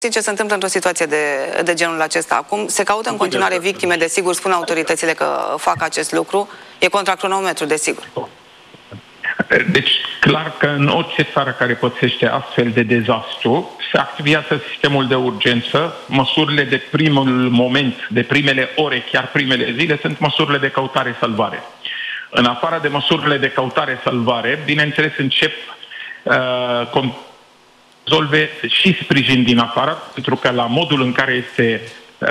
Ce se întâmplă într-o situație de genul acesta acum? Se caută în continuare victime, desigur, spun autoritățile că fac acest lucru. E contra cronometru, desigur. Deci, clar că în orice țară care pățește astfel de dezastru, se activează sistemul de urgență. Măsurile de primul moment, de primele ore, chiar primele zile, sunt măsurile de căutare-salvare. În afară de măsurile de căutare-salvare, bineînțeles, încep rezolve și sprijin din afară, pentru că la modul în care este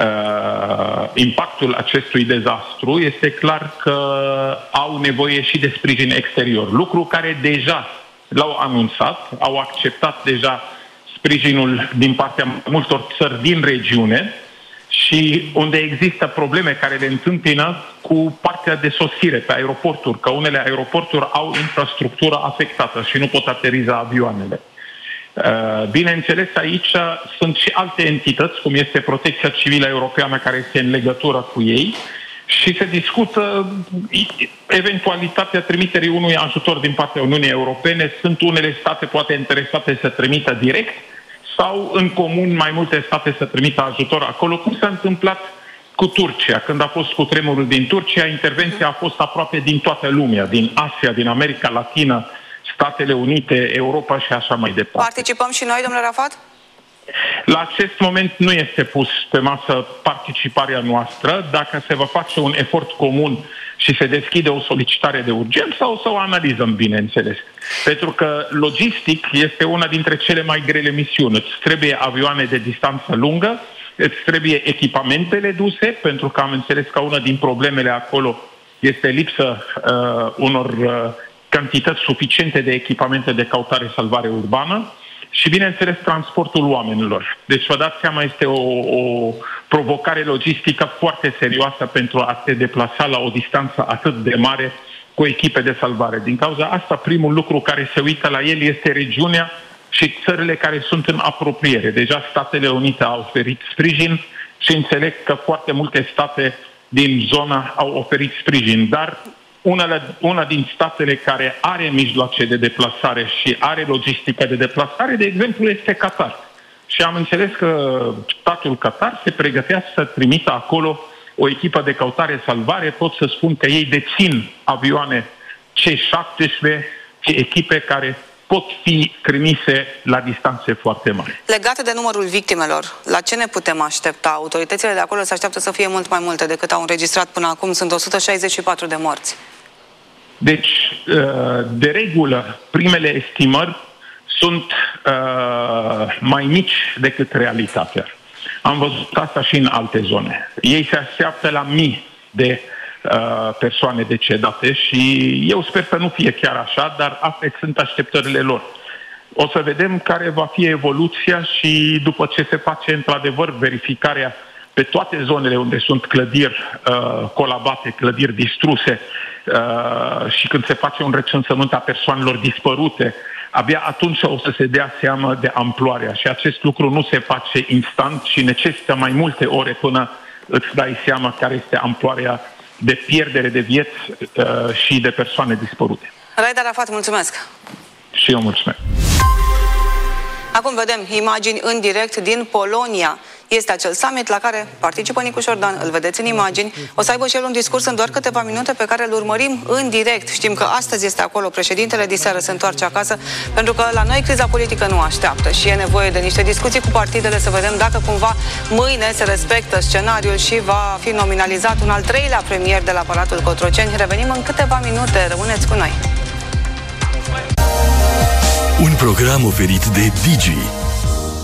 impactul acestui dezastru, este clar că au nevoie și de sprijin exterior. Lucru care deja l-au anunțat, au acceptat deja sprijinul din partea multor țări din regiune și unde există probleme care le întâmpină cu partea de sosire pe aeroporturi, că unele aeroporturi au infrastructura afectată și nu pot ateriza avioanele. Bineînțeles, aici sunt și alte entități, cum este Protecția Civilă Europeană, care este în legătură cu ei și se discută eventualitatea trimiterii unui ajutor din partea Uniunii Europene. Sunt unele state poate interesate să trimită direct sau în comun mai multe state să trimită ajutor acolo, cum s-a întâmplat cu Turcia. Când a fost cutremurul din Turcia, intervenția a fost aproape din toată lumea, din Asia, din America Latină, Statele Unite, Europa și așa mai departe. Participăm și noi, domnule Rafat? La acest moment nu este pus pe masă participarea noastră. Dacă se va face un efort comun și se deschide o solicitare de urgență, o să o analizăm, bineînțeles. Pentru că logistic este una dintre cele mai grele misiuni. Îți trebuie avioane de distanță lungă, îți trebuie echipamentele duse, pentru că am înțeles că una din problemele acolo este lipsă unor cantități suficiente de echipamente de căutare-salvare urbană și, bineînțeles, transportul oamenilor. Deci, vă dați seama, este o provocare logistică foarte serioasă pentru a te deplasa la o distanță atât de mare cu echipe de salvare. Din cauza asta, primul lucru care se uită la el este regiunea și țările care sunt în apropiere. Deja Statele Unite au oferit sprijin și înțeleg că foarte multe state din zonă au oferit sprijin, dar una din statele care are mijloace de deplasare și are logistică de deplasare, de exemplu, este Qatar. Și am înțeles că statul Qatar se pregătea să trimită acolo o echipă de căutare-salvare. Pot să spun că ei dețin avioane C-17, echipe care pot fi trimise la distanțe foarte mari. Legate de numărul victimelor, la ce ne putem aștepta? Autoritățile de acolo se așteaptă să fie mult mai multe decât au înregistrat până acum. Sunt 164 de morți. Deci, de regulă, primele estimări sunt mai mici decât realitatea. Am văzut asta și în alte zone. Ei se așteaptă la mii de persoane decedate și eu sper să nu fie chiar așa, dar astea sunt așteptările lor. O să vedem care va fi evoluția și după ce se face într-adevăr verificarea pe toate zonele unde sunt clădiri colabate, clădiri distruse și când se face un recensământ a persoanelor dispărute, abia atunci o să se dea seama de amploarea și acest lucru nu se face instant și necesită mai multe ore până îți dai seama care este amploarea de pierdere de vieți și de persoane dispărute. Raed Arafat, mulțumesc! Și eu mulțumesc! Acum vedem imagini în direct din Polonia. Este acel summit la care participă Nicu Șordan, îl vedeți în imagini. O să aibă și el un discurs în doar câteva minute pe care îl urmărim în direct. Știm că astăzi este acolo, președintele diseară se întoarce acasă, pentru că la noi criza politică nu așteaptă și e nevoie de niște discuții cu partidele să vedem dacă cumva mâine se respectă scenariul și va fi nominalizat un al treilea premier de la Palatul Cotroceni. Revenim în câteva minute, rămâneți cu noi. Un program oferit de Digi,